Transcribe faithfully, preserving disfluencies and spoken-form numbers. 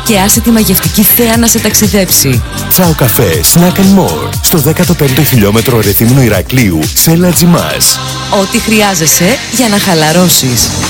και άσε τη μαγευτική θέα να σε ταξιδέψει. Τσάο καφέ, Snack and More, στο δέκατο πέμπτο χιλιόμετρο Ρεθύμνου Ηρακλείου, σε Λατζιμάς. Ό,τι χρειάζεσαι για να χαλαρώσεις.